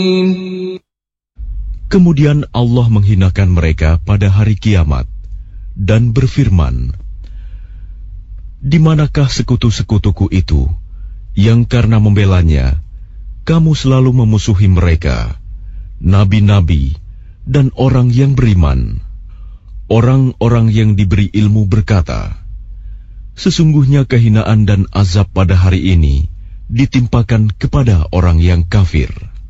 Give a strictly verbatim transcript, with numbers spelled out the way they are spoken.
Kemudian Allah menghinakan mereka pada hari kiamat dan berfirman, "Di manakah sekutu-sekutuku itu yang karena membelanya kamu selalu memusuhi mereka, nabi-nabi dan orang yang beriman?" Orang-orang yang diberi ilmu berkata, "Sesungguhnya kehinaan dan azab pada hari ini ditimpakan kepada orang yang kafir."